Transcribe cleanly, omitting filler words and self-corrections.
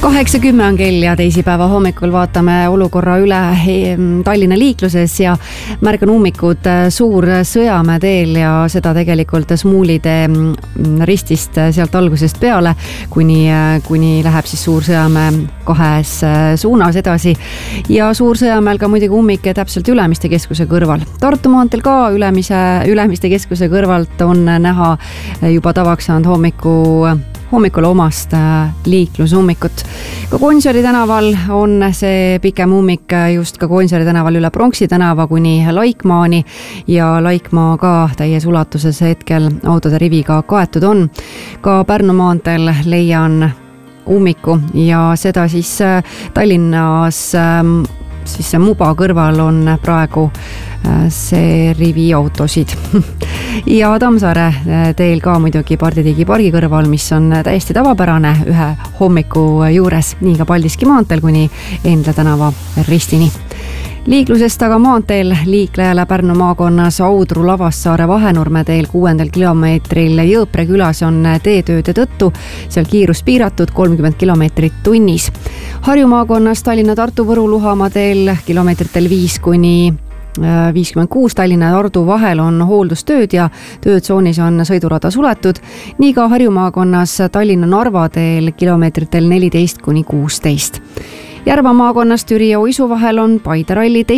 8:10 on kell ja teisipäeva hommikul vaatame olukorra üle Tallinna liikluses ja märgan ummikud Suur Sõjamäe teel ja seda tegelikult Smuulitee ristist sealt algusest peale, kuni läheb siis Suur Sõjamäe kahes suunas edasi. Ja Suur Sõjamäel ka muidugi ummik täpselt Ülemiste keskuse kõrval. Tartu maanteel ka Ülemiste keskuse kõrvalt on näha juba tavaks saanud hommikul omast liiklusummikut. Ka Gonsiori tänaval on see pikem ummik just ka Gonsiori tänaval üle Pronksi tänava kuni Laikmaani ja Laikmaa ka täies ulatuses hetkel autode riviga kaetud on. Ka Pärnu maanteel leian ummiku ja seda siis Tallinnas siis Muba kõrval on praegu see rivi autosid. Ja Tammsaare teel ka muidugi Parditigi pargi kõrval, mis on täiesti tavapärane ühe hommiku juures, nii ka Paldiski maanteel kuni Endla tänava ristini. Liiklusest aga maanteel liiklejale Pärnu maakonnas Audru Lavassaare Vahenurme teel 6. kilomeetril Jõõpre külas on teetööde tõttu seal kiirus piiratud 30 kilomeetrit tunnis. Harju maakonnas Tallinna-Tartu Võru-Luhamaa teel kilomeetritel 5 kuni 56 Tallinna ja Tartu vahel on hooldustööd ja töötsoonis on sõidurada suletud. Nii ka Harju maakonnas Tallinna-Narva teel kilomeetritel 14 kuni 16. Järva maakonnas Türi ja Uisu vahel on Paide ralli